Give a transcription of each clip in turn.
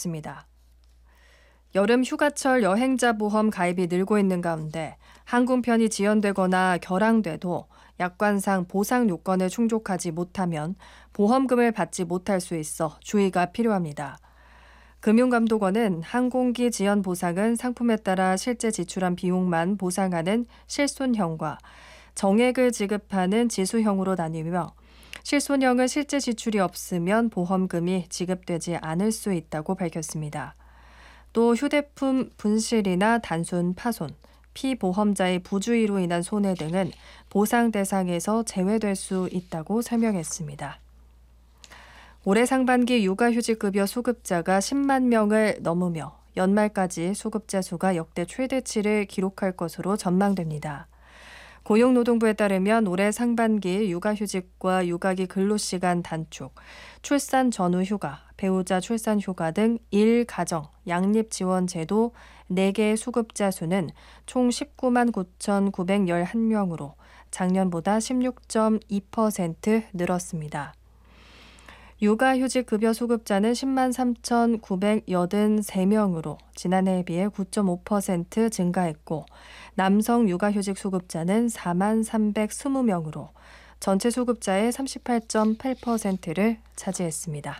시작됐습니다. 여름 휴가철 여행자 보험 가입이 늘고 있는 가운데 항공편이 지연되거나 결항돼도 약관상 보상 요건을 충족하지 못하면 보험금을 받지 못할 수 있어 주의가 필요합니다. 금융감독원은 항공기 지연 보상은 상품에 따라 실제 지출한 비용만 보상하는 실손형과 정액을 지급하는 지수형으로 나뉘며 실손형은 실제 지출이 없으면 보험금이 지급되지 않을 수 있다고 밝혔습니다. 또 휴대폰 분실이나 단순 파손, 피보험자의 부주의로 인한 손해 등은 보상 대상에서 제외될 수 있다고 설명했습니다. 올해 상반기 육아휴직급여 수급자가 10만 명을 넘으며 연말까지 수급자 수가 역대 최대치를 기록할 것으로 전망됩니다. 고용노동부에 따르면 올해 상반기 육아휴직과 육아기 근로시간 단축, 출산 전후 휴가, 배우자 출산 휴가 등 일가정 양립지원제도 4개의 수급자 수는 총 19만 9,911명으로 작년보다 16.2% 늘었습니다. 육아휴직 급여 수급자는 10만 3,983명으로 지난해에 비해 9.5% 증가했고 남성 육아휴직 수급자는 4만 320명으로 전체 수급자의 38.8%를 차지했습니다.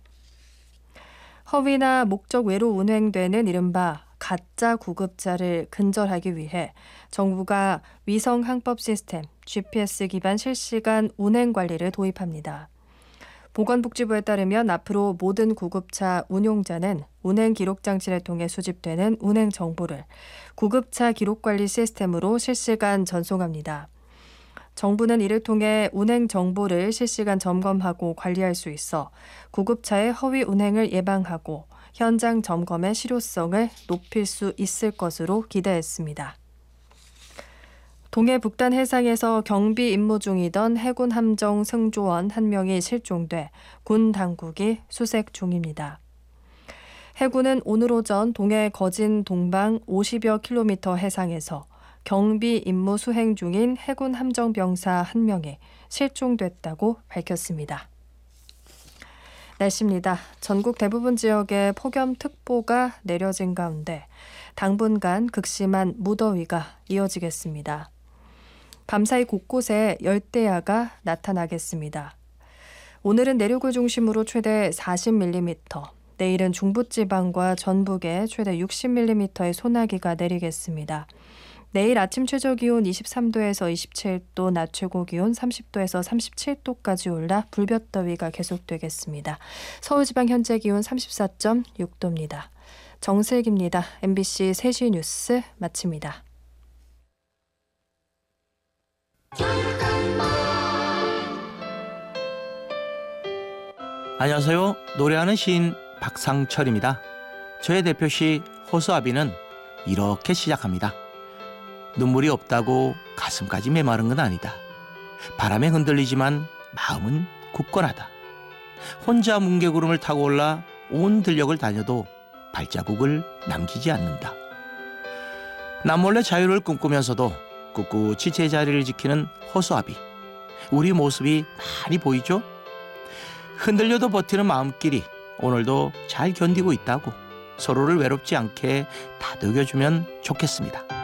허위나 목적 외로 운행되는 이른바 가짜 구급자를 근절하기 위해 정부가 위성항법 시스템 GPS 기반 실시간 운행 관리를 도입합니다. 보건복지부에 따르면 앞으로 모든 구급차 운용자는 운행 기록 장치를 통해 수집되는 운행 정보를 구급차 기록관리 시스템으로 실시간 전송합니다. 정부는 이를 통해 운행 정보를 실시간 점검하고 관리할 수 있어 구급차의 허위 운행을 예방하고 현장 점검의 실효성을 높일 수 있을 것으로 기대했습니다. 동해 북단 해상에서 경비 임무 중이던 해군 함정 승조원 1명이 실종돼 군 당국이 수색 중입니다. 해군은 오늘 오전 동해 거진 동방 50여 킬로미터 해상에서 경비 임무 수행 중인 해군 함정병사 1명이 실종됐다고 밝혔습니다. 날씨입니다. 전국 대부분 지역에 폭염특보가 내려진 가운데 당분간 극심한 무더위가 이어지겠습니다. 밤사이 곳곳에 열대야가 나타나겠습니다. 오늘은 내륙을 중심으로 최대 40mm, 내일은 중부지방과 전북에 최대 60mm의 소나기가 내리겠습니다. 내일 아침 최저기온 23도에서 27도, 낮 최고기온 30도에서 37도까지 올라 불볕더위가 계속되겠습니다. 서울지방 현재 기온 34.6도입니다. 정슬기입니다. MBC 3시 뉴스 마칩니다. 안녕하세요. 노래하는 시인 박상철입니다. 저의 대표시 호수아비는 이렇게 시작합니다. 눈물이 없다고 가슴까지 메마른 건 아니다. 바람에 흔들리지만 마음은 굳건하다. 혼자 뭉게구름을 타고 올라 온 들녘을 다녀도 발자국을 남기지 않는다. 남몰래 자유를 꿈꾸면서도 꿋꿋이 제자리를 지키는 호수아비. 우리 모습이 많이 보이죠? 흔들려도 버티는 마음끼리 오늘도 잘 견디고 있다고 서로를 외롭지 않게 다독여주면 좋겠습니다.